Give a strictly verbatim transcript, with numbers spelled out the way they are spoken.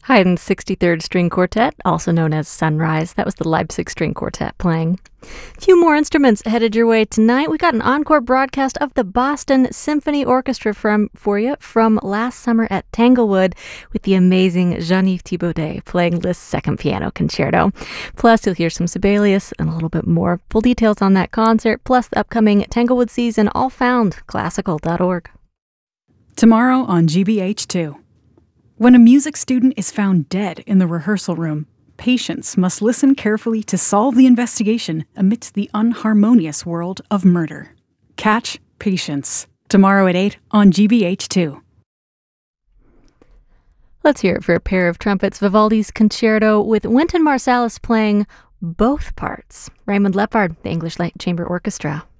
Haydn's sixty-third String Quartet, also known as Sunrise. That was the Leipzig String Quartet playing. A few more instruments headed your way tonight. We got an encore broadcast of the Boston Symphony Orchestra from, for you from last summer at Tanglewood with the amazing Jean-Yves Thibaudet playing Liszt's Second Piano Concerto. Plus, you'll hear some Sibelius and a little bit more. Full details on that concert, plus the upcoming Tanglewood season, all found classical dot org. Tomorrow on G B H two. When a music student is found dead in the rehearsal room, patients must listen carefully to solve the investigation amidst the unharmonious world of murder. Catch Patience, tomorrow at eight on G B H two. Let's hear it for a pair of trumpets, Vivaldi's Concerto with Wynton Marsalis playing both parts. Raymond Lepard, the English Light Chamber Orchestra.